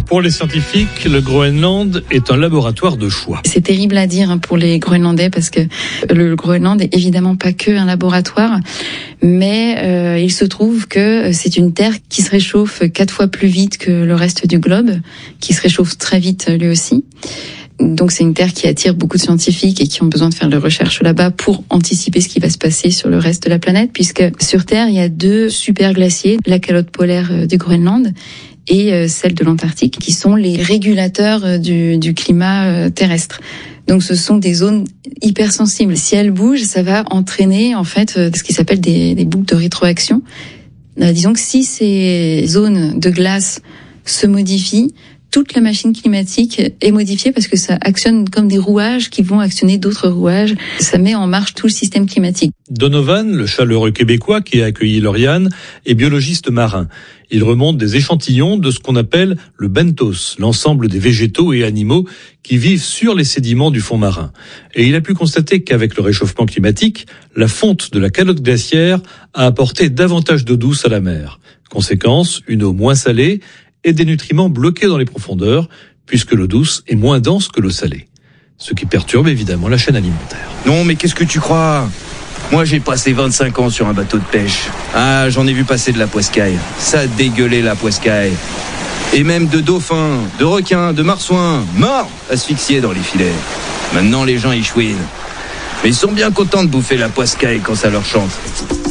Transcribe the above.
Pour les scientifiques, le Groenland est un laboratoire de choix. C'est terrible à dire pour les Groenlandais parce que le Groenland est évidemment pas que un laboratoire, mais il se trouve que c'est une terre qui se réchauffe 4 fois plus vite que le reste du globe, qui se réchauffe très vite lui aussi. Donc c'est une terre qui attire beaucoup de scientifiques et qui ont besoin de faire de recherches là-bas pour anticiper ce qui va se passer sur le reste de la planète, puisque sur Terre, il y a 2 super glaciers, la calotte polaire du Groenland et celle de l'Antarctique, qui sont les régulateurs du climat terrestre. Donc ce sont des zones hypersensibles. Si elles bougent, ça va entraîner en fait ce qui s'appelle des boucles de rétroaction. Disons que si ces zones de glace se modifient, toute la machine climatique est modifiée parce que ça actionne comme des rouages qui vont actionner d'autres rouages. Ça met en marche tout le système climatique. Donovan, le chaleureux Québécois qui a accueilli Lauriane, est biologiste marin. Il remonte des échantillons de ce qu'on appelle le benthos, l'ensemble des végétaux et animaux qui vivent sur les sédiments du fond marin. Et il a pu constater qu'avec le réchauffement climatique, la fonte de la calotte glaciaire a apporté davantage d'eau douce à la mer. Conséquence, une eau moins salée et des nutriments bloqués dans les profondeurs, puisque l'eau douce est moins dense que l'eau salée. Ce qui perturbe évidemment la chaîne alimentaire. Non, mais qu'est-ce que tu crois ? Moi, j'ai passé 25 ans sur un bateau de pêche. Ah, j'en ai vu passer de la poiscaille. Ça dégueulait la poiscaille. Et même de dauphins, de requins, de marsouins, morts, asphyxiés dans les filets. Maintenant, les gens y chouinent. Mais ils sont bien contents de bouffer la poiscaille quand ça leur chante.